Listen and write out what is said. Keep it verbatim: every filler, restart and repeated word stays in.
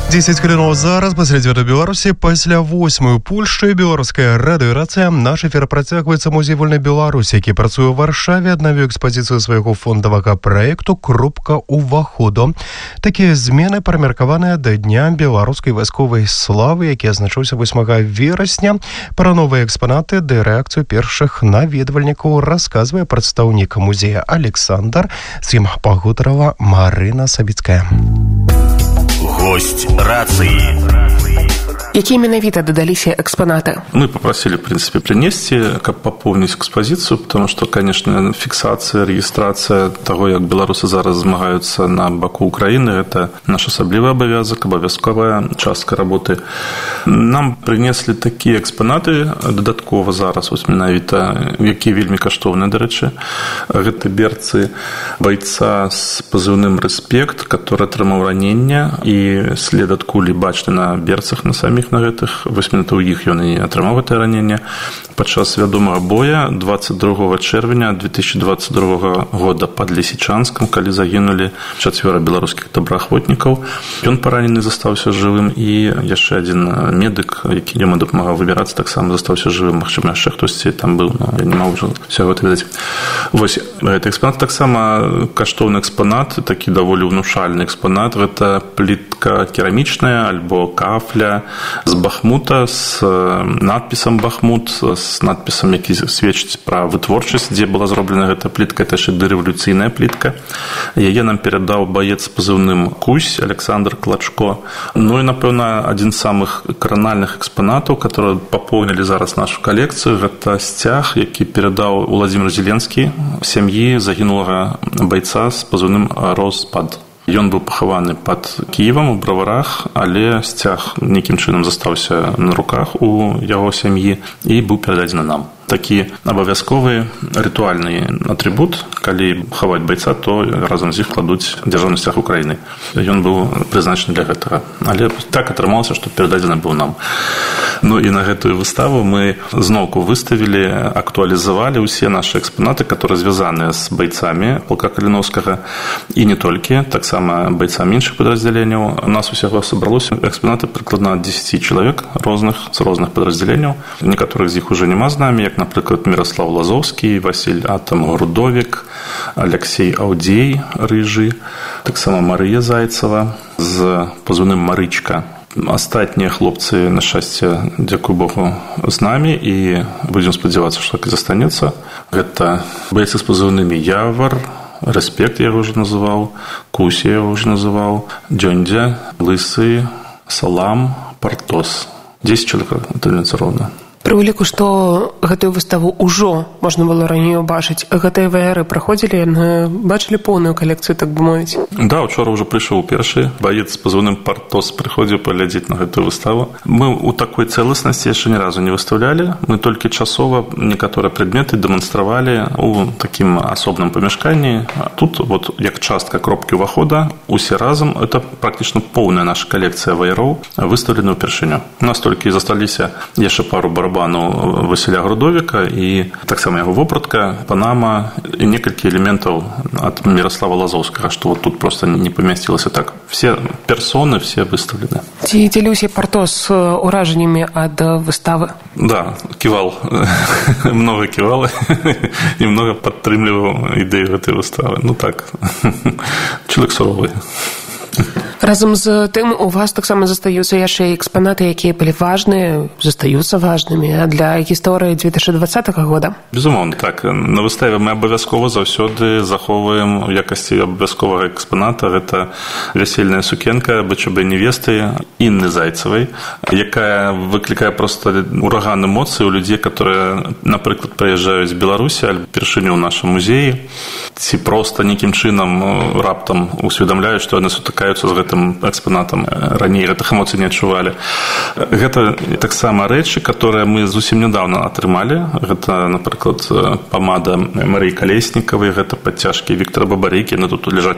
десять хвилин зараз пасля Беларусі, пасля восьмай у Польшчы беларуская радыёрацыя. Наш эфір працягваецца музей вольнай Беларусі, які працуе ў Варшаве, аднавіў экспазіцыю свайго фондавага праекту «Кропка ўваходу». Такія змены прамеркаваныя да дня беларускай вайсковай славы, які азначаўся восьмага верасня. Пра новыя экспанаты ды рэакцыю першых наведвальнікаў расказвае прадстаўнік музея Александр, з ім пагутарыла Марына Сабіцкая. Гость рации. Какие менавіта дадаліся экспонаты? Мы попросили, в принципе, принести, как пополнить экспозицию, потому что, конечно, фиксация, регистрация того, как белорусы зараз змагаюцца на баку Украины, это наш асаблівы абавязок, абавязковая частка работы. Нам принесли такие экспонаты додаткова зараз, вось менавіта, якія вельмі каштоўныя, дарэчы. Гэта берцы бойца с пазыўным «Рэспект», который атрымаў раненне, і след ад кулі бачны на берцах на самих на гэтых. Вось менавіта ў іх ён і атрымаў гэтае раненне падчас вядомага боя двадцать другого чэрвеня две тысячи двадцать другого года под Лисичанском, калі загінулі чацвёра беларускіх добраахвотнікаў. Ён паранены застаўся жывым, і яшчэ адзін медык, які яму дапамагаў выбірацца, таксама застаўся жывым. Магчыма, яшчэ хтосьці там быў, но я не магу ўсяго гэта ведаць. Вось гэты экспанат таксама каштоўны экспанат, такі даволі ўнушальны экспанат. Гэта плітка керамічная альбо кафля з Бахмута, з надпісам «Бахмут», з надпісам, які сведчыць пра вытворчасць, дзе была зроблена гэта плітка. Это яшчэ дэрэвалюцыйная плітка. Яе нам перадаў баец з пазыўным «Кусь» Александр Клачко. Ну і, напэўна, адзін з самых кранальных экспанатаў, которые папоўнілі зараз нашу калекцыю, гэта сцяг, які перадаў Уладзімир Зеленскі сям'і загінулага байца з пазыўным «Роспад». Ён быў пахаваны пад Кіевам у Браварах, але сцяг нейкім чынам застаўся на руках у яго сям'і і быў перададзены нам. Такі абавязковы рытуальны атрыбут, калі хаваць байца, то разам з іх кладуць дзяржаўны сцяг Украіны. Ён быў прызначаны для гэтага. Але так атрымалася, што перададзены быў нам. Ну і на гэтую выставу мы зноўку выставілі, актуалізавалі ўсе нашы экспанаты, которые звязаныя з байцамі полка Каліноўскага, і не толькі, таксама байцамі іншых падраздзяленняў. У нас усяго сабралося экспанаты прыкладна ад дзесяці чалавек розных, з розных падраздзяленняў. Некаторых з іх уже няма з намі, як, напрыклад, Міраслав Лазоўскі, Васіль Атам Грудовік, Алексей Аўдзей Рыжы, таксама Марыя Зайцева з пазыўным «Марычка». Астатнія хлопцы, на шчасце, дзякуй Богу, з намі, і будзем спадзявацца, што так і застанецца. Гэта байцы з пазыўнымі «Явар», «Рэспект» я яго ўжо называў, «Кусь» я яго ўжо называў, «Дзёндзя», «Лысы», «Салам», «Партос». дзесяць чалавек, атрымліваецца роўна. Пры ўліку, што гэтую выставу ўжо можна было раней убачыць, гэтыя ваяры праходзілі, бачылі поўную калекцыю, так бы мовіць? Да, учора ўжо прыйшоў першы баец з пазыўным «Партос», прыходзіў паглядзець на гэтую выставу. Мы ў такой цэласнасці яшчэ ні разу не выставлялі. Мы толькі часова некаторыя прадметы дэманстравалі ў такім асобным памяшканні. Тут, вот, як частка кропкі ўвахода, усе разам, это практычна поўная наша калекцыя ваяроў, выстаўлена ўпершыню. У нас толькі засталіся яшчэ пару барабанаў Васіля Грудовіка і таксама яго вопратка, панама і некалькі элементаў ад Міраслава Лазоўскага, што вот тут просто не памясцілася так. Все персоны, все выставлены. Ці дзяліўся Партос уражаннямі ад выставы? Да, ківал. Много ківала і много падтрымліваў ідэю гэтай выставы. Ну так, чалавек суровы. Разам з тым, у вас таксама застаюцца яшчэ экспанаты, якія былі важныя, застаюцца важнымі для гісторыі две тысячи двадцатого года. Безумоўна, так. На выставе мы абавязкова заўсёды захоўваем у якасці абавязковага экспаната. Гэта вясельная сукенка бычабай невесты Інны Зайцевай, якая выклікае проста ураган эмоцый у людзей, которые, напрыклад, прыязджаюць з Беларусі альбо першыню ў нашым музеі, ці проста нейкім чынам раптам усведамляюць, што яны сутыкаюцца з гэтым экспанатам. Раней гэтых эмоцый не адчувалі. Гэта таксама рэчы, которые мы зусім нядаўна атрымалі. Гэта, напрыклад, памада Марыі Калеснікавай, гэта падцяжкі Віктора Бабарыкі, яны тут ляжаць